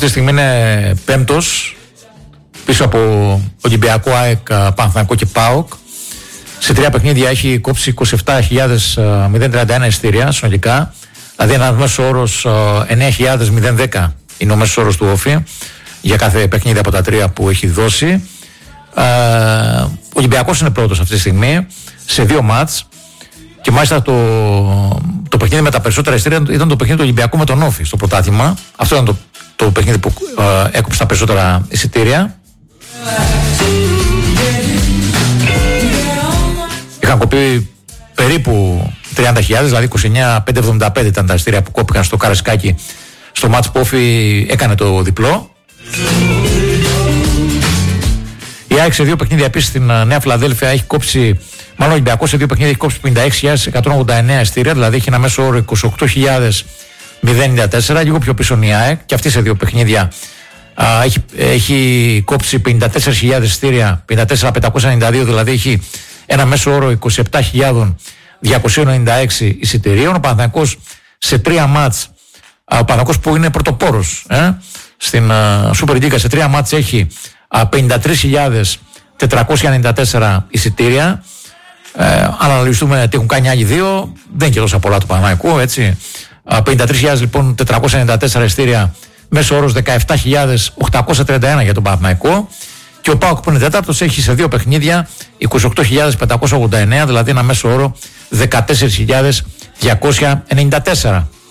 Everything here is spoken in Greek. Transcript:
αυτή τη στιγμή είναι πέμπτος, πίσω από Ολυμπιακό, ΑΕΚ, Παναθηναϊκό και ΠΑΟΚ. Σε 3 παιχνίδια έχει κόψει 27.031 εισιτήρια συνολικά. Δηλαδή ένας μέσος όρος 9.010 είναι ο μέσος όρος του Όφη για κάθε παιχνίδι από τα 3 που έχει δώσει. Ο Ολυμπιακός είναι πρώτος αυτή τη στιγμή σε 2 μάτς. Και μάλιστα το παιχνίδι με τα περισσότερα εισιτήρια ήταν το παιχνίδι του Ολυμπιακού με τον Όφη στο πρωτάθλημα. Αυτό ήταν το παιχνίδι που έκοψε τα περισσότερα εισιτήρια. Είχαν κοπεί περίπου 30.000, δηλαδή 29.575 ήταν τα εισιτήρια που κόπηκαν στο Καραϊσκάκι στο μάτς που Όφη έκανε το διπλό. Η ΑΕΚ σε 2 παιχνίδια επίσης στην Νέα Φιλαδέλφια έχει κόψει, μάλλον ο Ολυμπιακός σε 2 παιχνίδια έχει κόψει 56.189 εισιτήρια, δηλαδή έχει ένα μέσο όρο 28.094, λίγο πιο πίσω η ΑΕΚ, και αυτή σε 2 παιχνίδια έχει κόψει 54.000 εισιτήρια, 54.592, δηλαδή έχει ένα μέσο όρο 27.296 εισιτηρίων. Ο Παναθηναϊκός σε 3 μάτς, ο Παναθηναϊκός που είναι πρωτοπόρος στην Super League, σε 3 μάτς έχει 53.494 εισιτήρια. Αν αναλογιστούμε τι έχουν κάνει άλλοι 2, δεν είναι και τόσα πολλά του Παναθηναϊκού, έτσι. 53.000 λοιπόν 494 εισιτήρια, μέσο όρος 17.831 για τον Παναθηναϊκό. Και ο ΠΑΟΚ που είναι τέταρτος έχει σε 2 παιχνίδια 28.589, δηλαδή ένα μέσο όρο 14.294.